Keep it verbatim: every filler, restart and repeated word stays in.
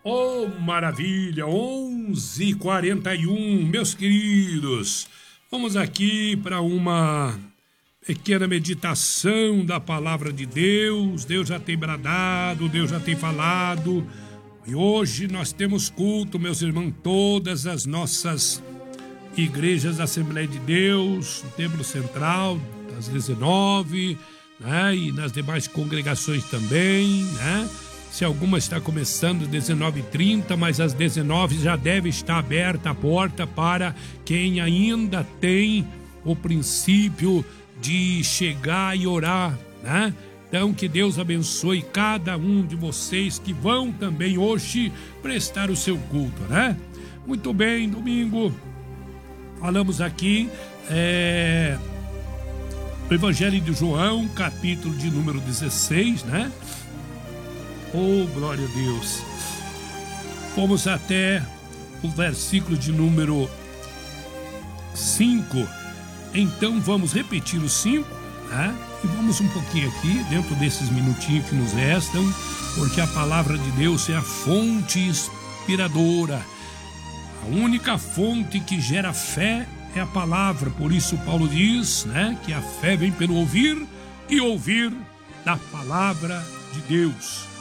Oh, maravilha, onze e quarenta e um, meus queridos, vamos aqui para uma pequena meditação da palavra de Deus. Deus já tem bradado, Deus já tem falado, e hoje nós temos culto, meus irmãos, todas as nossas igrejas da Assembleia de Deus, no Templo Central, das dezenove, né, e nas demais congregações também, né? Se alguma está começando às dezenove e trinta, mas às dezenove já deve estar aberta a porta para quem ainda tem o princípio de chegar e orar, né? Então, que Deus abençoe cada um de vocês que vão também hoje prestar o seu culto, né? Muito bem, domingo, falamos aqui, é, o Evangelho de João, capítulo de número dezesseis, né? Oh, glória a Deus. Fomos até o versículo de número cinco. Então vamos repetir o cinco, né? E vamos um pouquinho aqui, dentro desses minutinhos que nos restam, porque a palavra de Deus é a fonte inspiradora. A única fonte que gera fé é a palavra. Por isso Paulo diz, né, que a fé vem pelo ouvir e ouvir da palavra de Deus.